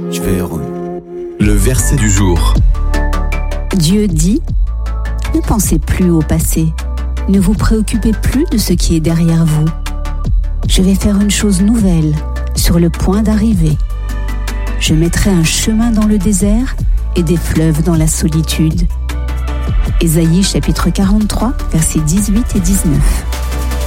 Je vais heureux. Le verset du jour. Dieu dit : ne pensez plus au passé, ne vous préoccupez plus de ce qui est derrière vous. Je vais faire une chose nouvelle, sur le point d'arriver. Je mettrai un chemin dans le désert et des fleuves dans la solitude. Ésaïe chapitre 43, versets 18 et 19.